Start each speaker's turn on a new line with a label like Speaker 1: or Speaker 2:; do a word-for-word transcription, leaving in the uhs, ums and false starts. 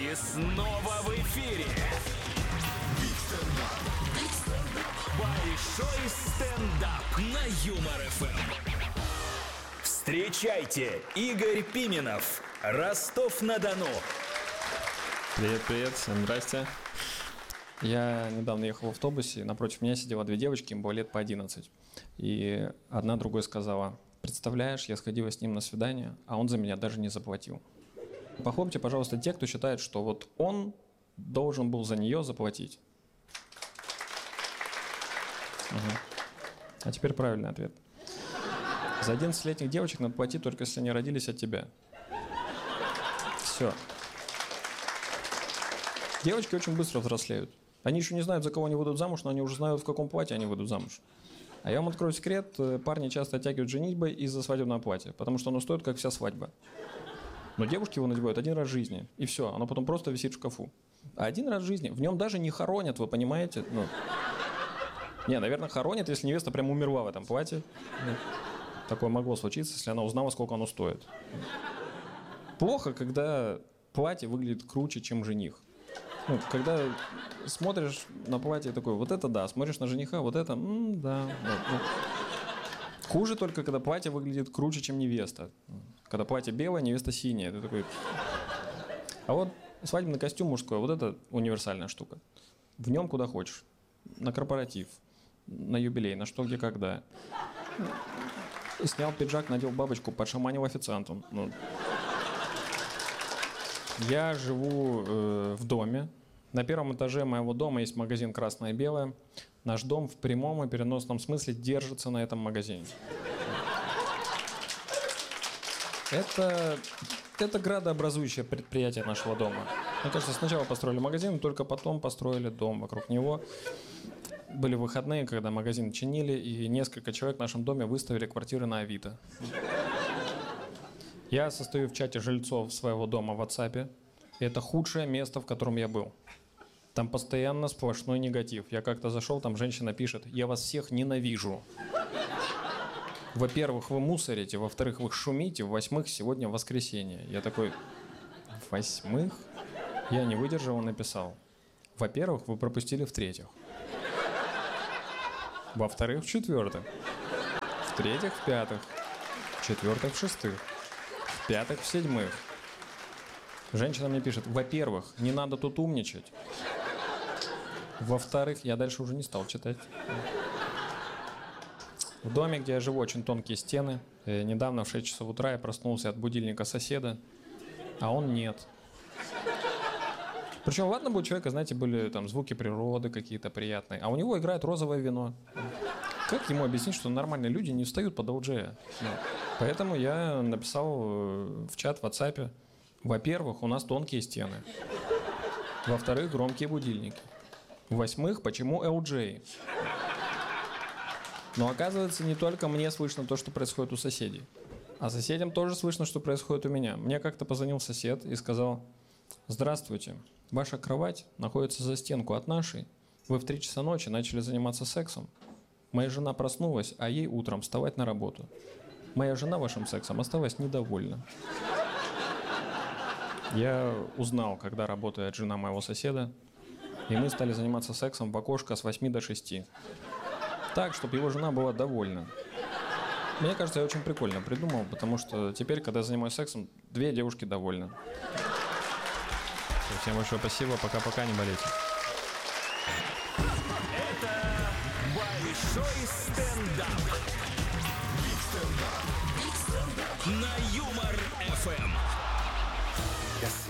Speaker 1: И снова в эфире большой стендап на Юмор эф эм. Встречайте, Игорь Пименов, Ростов-на-Дону.
Speaker 2: Привет, привет, всем здрасте. Я недавно ехал в автобусе, напротив меня сидела две девочки, им было лет по одиннадцать. И одна другой сказала: представляешь, я сходила с ним на свидание, а он за меня даже не заплатил. Похлопайте, пожалуйста, те, кто считает, что вот он должен был за нее заплатить. Угу. А теперь правильный ответ. За одиннадцатилетних девочек надо платить, только если они родились от тебя. Все. Девочки очень быстро взрослеют. Они еще не знают, за кого они выйдут замуж, но они уже знают, в каком платье они выйдут замуж. А я вам открою секрет. Парни часто оттягивают женитьбой из-за свадебного платья, потому что оно стоит, как вся свадьба. Но девушки его надевают один раз в жизни, и все, оно потом просто висит в шкафу. А один раз в жизни, в нем даже не хоронят, вы понимаете? Ну. Не, наверное, хоронят, если невеста прям умерла в этом платье. Такое могло случиться, если она узнала, сколько оно стоит. Плохо, когда платье выглядит круче, чем жених. Ну, когда смотришь на платье такой, вот это да, смотришь на жениха, вот это, м, да. да ну. Хуже только, когда платье выглядит круче, чем невеста. Когда платье белое, невеста синяя. Ты такой... А вот свадебный костюм мужской, вот это универсальная штука. В нем куда хочешь. На корпоратив, на юбилей, на что, где, когда. Снял пиджак, надел бабочку, подшаманил официантом. Ну. Я живу э, в доме. На первом этаже моего дома есть магазин «Красное и белое». Наш дом в прямом и переносном смысле держится на этом магазине. Это, это градообразующее предприятие нашего дома. Мне кажется, сначала построили магазин, только потом построили дом вокруг него. Были выходные, когда магазин чинили, и несколько человек в нашем доме выставили квартиры на Авито. Я состою в чате жильцов своего дома в WhatsApp. И это худшее место, в котором я был. Там постоянно сплошной негатив. Я как-то зашел, там женщина пишет: я вас всех ненавижу. Во-первых, вы мусорите, во-вторых, вы шумите, в-восьмых, сегодня воскресенье. Я такой: в-восьмых? Я не выдержал и написал: во-первых, вы пропустили в-третьих. Во-вторых, в-четвертых. В-третьих, в-пятых. В-четвертых, в-шестых. В-пятых, в-седьмых. Женщина мне пишет: во-первых, не надо тут умничать. Во-вторых, я дальше уже не стал читать. В доме, где я живу, очень тонкие стены. И недавно в шесть часов утра я проснулся от будильника соседа, а он нет. Причем ладно бы у человека, знаете, были там звуки природы какие-то приятные, а у него играет розовое вино. Как ему объяснить, что нормальные люди не встают под эл джей? Поэтому я написал в чат в WhatsApp: во-первых, у нас тонкие стены. Во-вторых, громкие будильники. В-восьмых, почему эл джей? Но оказывается, не только мне слышно то, что происходит у соседей. А соседям тоже слышно, что происходит у меня. Мне как-то позвонил сосед и сказал: здравствуйте, ваша кровать находится за стенку от нашей. Вы в три часа ночи начали заниматься сексом. Моя жена проснулась, а ей утром вставать на работу. Моя жена вашим сексом осталась недовольна. Я узнал, когда работает жена моего соседа, и мы стали заниматься сексом в окошко с восьми до шести. Так, чтобы его жена была довольна. Мне кажется, я очень прикольно придумал, потому что теперь, когда я занимаюсь сексом, две девушки довольны. Всем большое спасибо, пока-пока, не болейте.
Speaker 1: Это большой стендап. Биг стендап. Биг стендап. На